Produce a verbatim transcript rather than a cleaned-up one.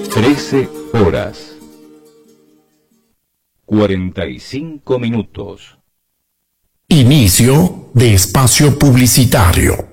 Trece horas. Cuarenta y cinco minutos. Inicio de espacio publicitario.